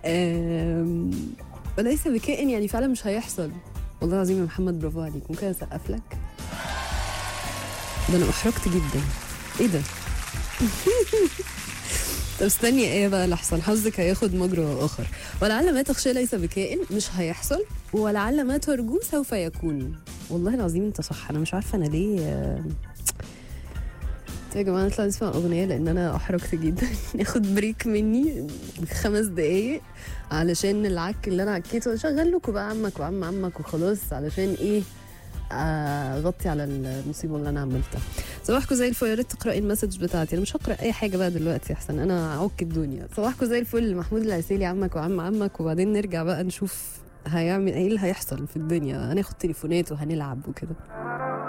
وليس بكائن يعني فعلا مش هيحصل. والله العظيم يا محمد برافو عليك، ممكن اسقف لك؟ ده انا احرجت جدا، ايه ده؟ طب استني ايه بقى لحسن حظك هياخد مجرى اخر. ولعل ما تخشى ليس بكائن مش هيحصل، ولعل ما ترجو سوف يكون. والله العظيم انت صح، انا مش عارفه انا ليه. يا جماعه نطلع نسمع اغنيه لان انا احرجت جدا. ناخد بريك مني 5 دقايق علشان العك اللي انا عكيته اشغل لكم بقى عمك وعم عمك وخلاص، علشان ايه؟ اغطي على المصيبه اللي انا عملتها. صباحكم زي الفل، يا ريت تقراي المسج بتاعتي، انا مش هقرا اي حاجه بقى دلوقتي احسن انا عك الدنيا. صباحكم زي الفل، محمود العسيلي عمك وعم عمك، وبعدين نرجع بقى نشوف هيعمل ايه اللي هيحصل في الدنيا، هناخد تليفونات وهنلعب وكده.